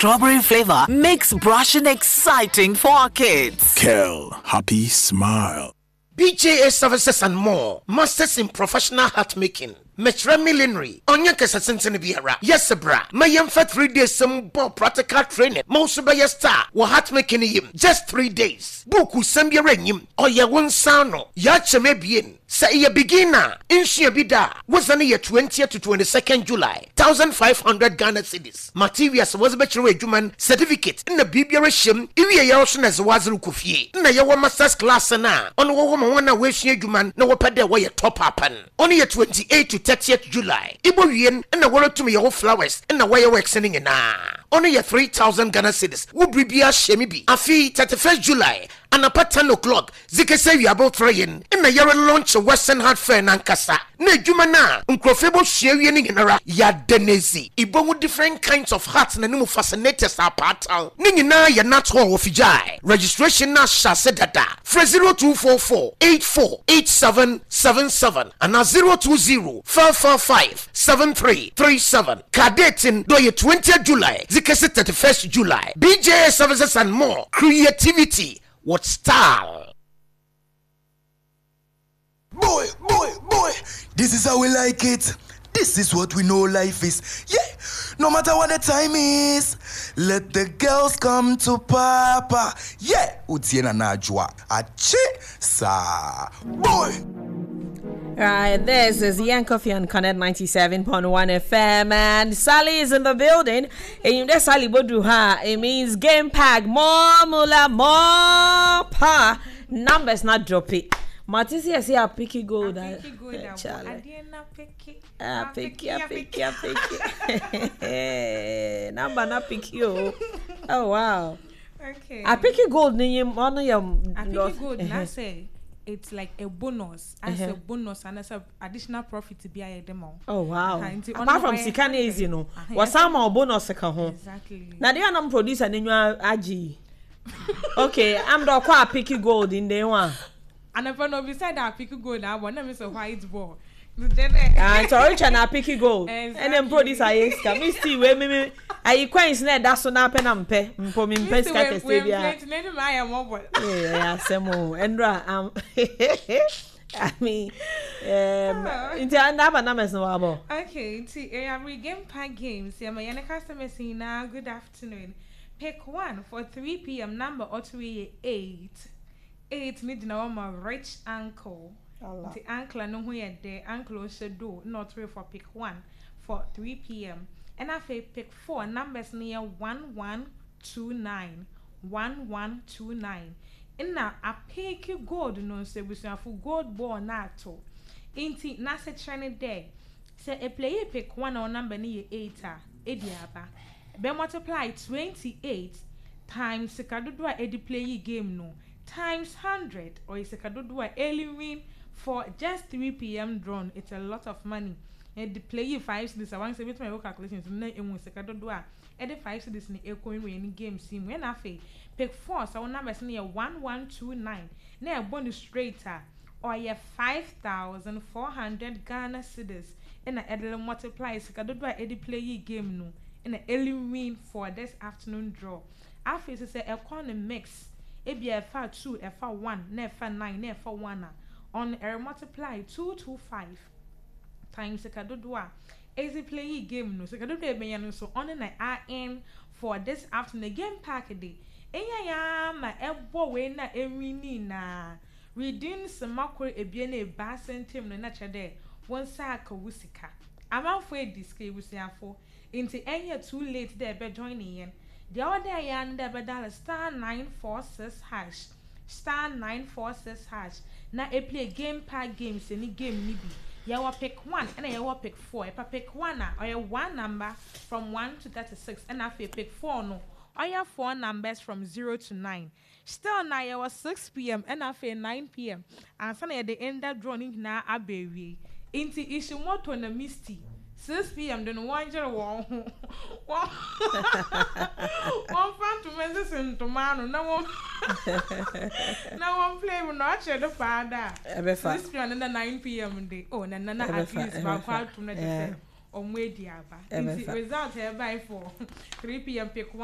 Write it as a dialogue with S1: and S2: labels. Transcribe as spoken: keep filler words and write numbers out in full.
S1: strawberry flavor makes brushing exciting for our kids.
S2: Kel, happy smile.
S3: B J A Services and more. Masters in Professional Hat Making. Metra Millenary. Onya kesa sentene biara. Yes, bra. Mayem for three days some more practical training. Most by your star. Wa hat making him. Just three days. Buku sambia renyim. Oya won sano. Ya cheme bien. Sa iya beginner. Inshia bida. Wasani ya twentieth to twenty-second July. fifteen hundred Ghana cedis. Materials was bachelor juman certificate. In the bibia shim. Iwi ya osun as wazru kufie. Na ya wa masters class na. On wa wa wana weshie juman. Na wapade wa ya top happen. Only ya twenty-eighth to thirtieth July. Ibo wien na woro to me your flowers na wire work sending na. Only your three thousand Ghana cedis. Wo bribia shemi bi. Afi thirty-first July. And about ten o'clock, Zika say we about throwing in the year launch a Western Heart Fair Nankasa. Ne Jumana, Uncrofable sharing in a ya denezi. Ibo different kinds of hats and new fascinators are part of Ningina ya natural of Fijai. Registration na shase dada. For zero two four four eight four eight seven seven seven and a zero two zero four four five seven three three seven. Cadetin do ye twentieth July, Zika say thirty-first July. B J S services and more. Creativity. What style?
S4: Boy, boy, boy, this is how we like it. This is what we know life is. Yeah, no matter what the time is, let the girls come to Papa. Yeah, Utiena Najwa. Ache, sa. Boy.
S5: Right, this is Ian Coffee on Connect ninety-seven point one F M, and Sally is in the building. And if Sally Boduha, it means game pack, more mula, more pa. Numbers not drop it. Matisi, I see a picky gold.
S6: I picky gold. I didn't picky.
S5: I picky, I picky, I picky. Number not picky. Oh, wow.
S6: Okay.
S5: I picky gold. Name on your.
S6: I picky gold. I say. It's like a bonus as uh-huh. a bonus and as a additional profit to be a demo.
S5: Oh wow. Uh-huh. Apart from Sikane is you know. Was some or bonus ka ho.
S6: Exactly.
S5: Now they are not producer then you are agi. Okay, I'm the quite picky gold in the one.
S6: And if I know beside that picky gold I want to a white ball.
S5: And so rich and a picky gold. And then producer is come. Me see where me I quite net that's so na pen and pe. For me pe ska Stevia. Yeah, Semo. Endra um I mean um into another numbers no abo.
S6: Okay, see I am game pack games. Yeah, my customer saying now good afternoon. Pick one for three p.m. number or three eight. Eight need now my rich uncle. The uncle no who the uncle should do not three for pick one for three p.m. and I say pick four numbers near one one two nine one one two nine. And now I pick you gold no say we for gold ball nato. Inti nasa training day. Say a player pick one or number near eight ediaba. Be multiply twenty-eight times sekadudwa edi play game no times one hundred or sekadudwa early win. For just three p.m. drawn, it's a lot of money. And the play five cities, I want to say, my work calculations, and then in second do at the five cities in the coin winning game sim. When I say pick four, so numbers near one one two nine. Now bonus straighter or yeah five thousand four hundred Ghana cedis. And I add multiply second do at the play game no. And an early win for this afternoon draw. After say a corner mix, it be a far two, a far one, never nine, never one. On a multiply two two five times the kadodwa. Easy play game no. So kadodwa be so on and I in for this afternoon game pack day. Eya ya ma ebo we na ewini na. Redeem some makro ebie na ba sentem no na chede. One sack wusika. Amanfo ediske wusiafo. Into any too late there be joining in. The other yan there be dollar star nine four six hash. Star nine four six hash. Na e play game pack games any game ni bi. Ya wa pick one and ya wa pick four. If I pick one na or ya one number from one to thirty-six and I pick four no. Or ya four numbers from zero to nine. Still na ya was six p.m. and I feel nine p.m. And sana ya the end that drawing na abewi. Inti issue moto na misty. six p.m. then one zero one one one fan to message in tomorrow. No one no one play with not share the father. six p.m. and then nine p.m. day. Oh, na na na at least about five to net on way diaba. Result here by four three p.m. pick one.